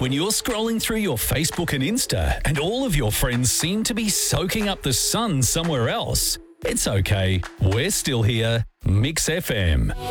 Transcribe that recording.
When you're scrolling through your Facebook and Insta and all of your friends seem to be soaking up the sun somewhere else, it's okay. We're still here. Mix FM.